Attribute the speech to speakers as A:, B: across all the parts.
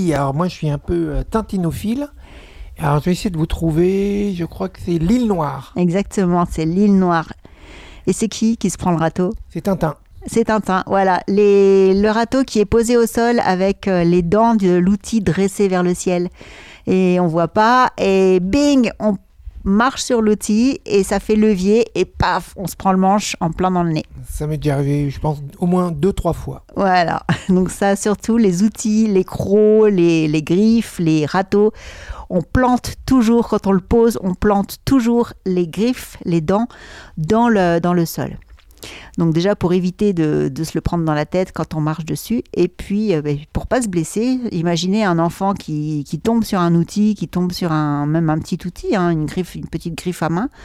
A: pays. Alors moi, je suis un peu tintinophile. Alors je vais essayer de vous trouver, je crois que c'est l'île Noire.
B: Exactement, c'est l'île Noire. Et c'est qui se prend le râteau?
A: C'est Tintin.
B: C'est Tintin, voilà. Le râteau qui est posé au sol avec les dents de l'outil dressées vers le ciel. Et on voit pas, et bing, on marche sur l'outil et ça fait levier et paf, on se prend le manche en plein dans le nez.
A: Ça m'est déjà arrivé, je pense, au moins 2-3 fois.
B: Voilà, donc ça surtout, les outils, les crocs, les griffes, les râteaux, on plante toujours, quand on le pose, on plante toujours les griffes, les dents dans le sol. Donc déjà pour éviter de se le prendre dans la tête quand on marche dessus. Et puis pour pas se blesser, imaginez un enfant qui tombe sur un outil, qui tombe sur même un petit outil, une petite griffe à main.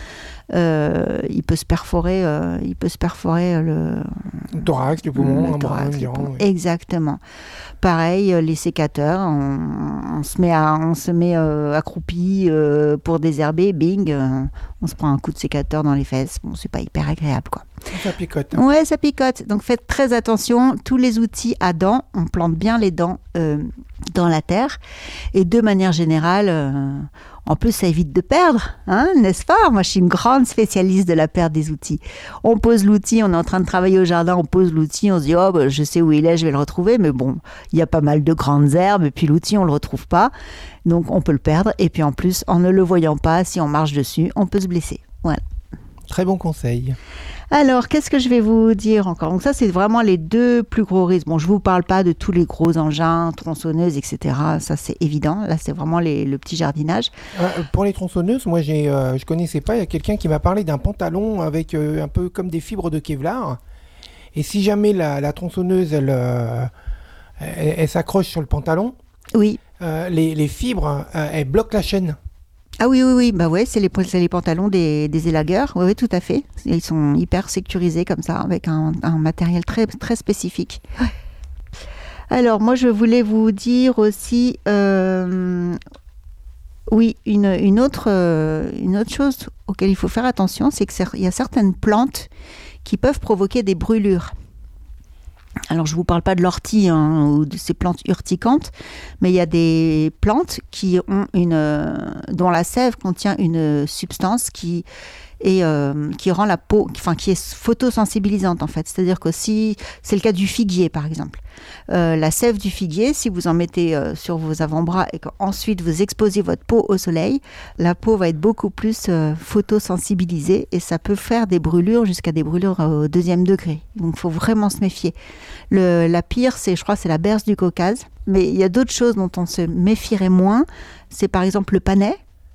B: Il peut se perforer, le
A: thorax, du poumon,
B: thorax,
A: oui.
B: Exactement. Pareil, les sécateurs, on se met accroupi pour désherber, bing, on se prend un coup de sécateur dans les fesses. Bon, c'est pas hyper agréable, quoi.
A: Ça picote.
B: Ouais, ça picote. Donc faites très attention. Tous les outils à dents, on plante bien les dents dans la terre. Et de manière générale, en plus, ça évite de perdre, n'est-ce pas? Moi, je suis une grande spécialiste de la perte des outils. On pose l'outil, on est en train de travailler au jardin, on pose l'outil, on se dit, je sais où il est, je vais le retrouver. Mais bon, il y a pas mal de grandes herbes et puis l'outil, on le retrouve pas. Donc, on peut le perdre. Et puis en plus, en ne le voyant pas, si on marche dessus, on peut se blesser. Voilà.
A: Très bon conseil.
B: Alors, qu'est-ce que je vais vous dire encore? Donc ça, c'est vraiment les deux plus gros risques. Bon, je ne vous parle pas de tous les gros engins, tronçonneuses, etc. Ça, c'est évident. Là, c'est vraiment le petit jardinage.
A: Pour les tronçonneuses, moi, je connaissais pas. Il y a quelqu'un qui m'a parlé d'un pantalon avec un peu comme des fibres de Kevlar. Et si jamais la tronçonneuse, elle s'accroche sur le pantalon,
B: oui.
A: Les fibres, elles bloquent la chaîne.
B: Ah oui, bah ouais, c'est les pantalons des élagueurs, oui, tout à fait. Ils sont hyper sécurisés comme ça, avec un matériel très, très spécifique. Ouais. Alors, moi, je voulais vous dire aussi, une autre chose auquel il faut faire attention, c'est qu'il y a certaines plantes qui peuvent provoquer des brûlures. Alors, je ne vous parle pas de l'ortie ou de ces plantes urticantes, mais il y a des plantes dont la sève contient une substance qui rend la peau, qui est photosensibilisante en fait. C'est-à-dire que si c'est le cas du figuier par exemple, la sève du figuier, si vous en mettez sur vos avant-bras et qu'ensuite vous exposez votre peau au soleil, la peau va être beaucoup plus photosensibilisée et ça peut faire des brûlures jusqu'à des brûlures au 2e degré. Donc il faut vraiment se méfier. La pire, je crois, c'est la berce du Caucase. Mais il y a d'autres choses dont on se méfierait moins. C'est par exemple le panais.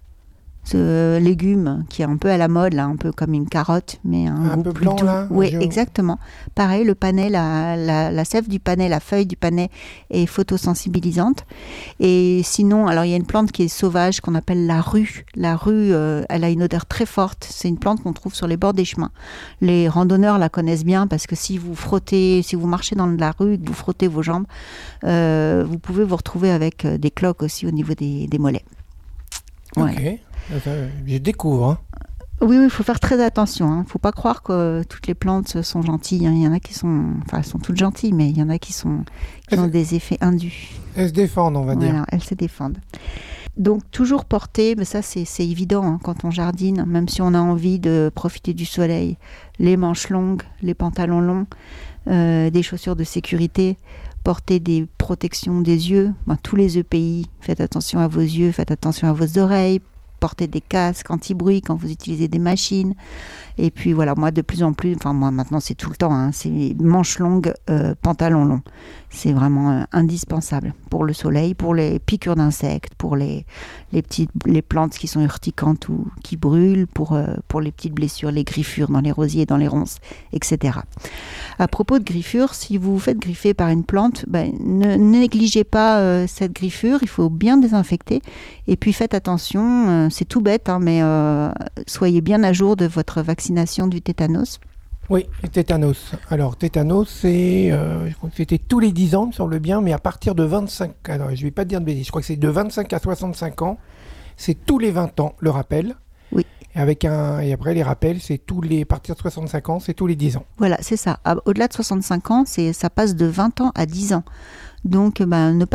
B: Ce légume qui est un peu à la mode, là, un peu comme une carotte, mais un goût
A: peu
B: plus
A: blanc,
B: doux.
A: là.
B: Oui, exactement. Pareil, le panais, la sève du panais, la feuille du panais est photosensibilisante. Et sinon, alors il y a une plante qui est sauvage qu'on appelle la rue. La rue, elle a une odeur très forte. C'est une plante qu'on trouve sur les bords des chemins. Les randonneurs la connaissent bien parce que si vous marchez dans la rue et que vous frottez vos jambes, vous pouvez vous retrouver avec des cloques aussi au niveau des mollets.
A: Voilà. Ok. Je découvre.
B: Oui, il faut faire très attention. Il ne faut pas croire que toutes les plantes sont gentilles. Il y en a qui elles sont toutes gentilles, mais il y en a qui ont des effets indus.
A: Elles se défendent, on va dire.
B: Voilà, elles se défendent. Donc, toujours porter, mais ça c'est évident quand on jardine, même si on a envie de profiter du soleil, les manches longues, les pantalons longs, des chaussures de sécurité, porter des protections des yeux, tous les EPI, faites attention à vos yeux, faites attention à vos oreilles, porter des casques anti-bruit quand vous utilisez des machines. Et puis voilà, moi de plus en plus, moi maintenant c'est tout le temps, c'est manches longues, pantalons longs. C'est vraiment indispensable pour le soleil, pour les piqûres d'insectes, pour les plantes qui sont urticantes ou qui brûlent, pour les petites blessures, les griffures dans les rosiers, dans les ronces, etc. À propos de griffures, si vous vous faites griffer par une plante, ne négligez pas cette griffure, il faut bien désinfecter. Et puis faites attention, c'est tout bête, mais soyez bien à jour de votre vaccination du tétanos.
A: Oui, tétanos. Alors, tétanos, je crois que c'était tous les 10 ans, il me semble bien, mais à partir de 25... Alors, je ne vais pas te dire de bêtises, je crois que c'est de 25 à 65 ans, c'est tous les 20 ans, le rappel.
B: Oui.
A: Et après, les rappels, c'est à partir de 65 ans, c'est tous les 10 ans.
B: Voilà, c'est ça. Au-delà de 65 ans, ça passe de 20 ans à 10 ans. Donc, ne pas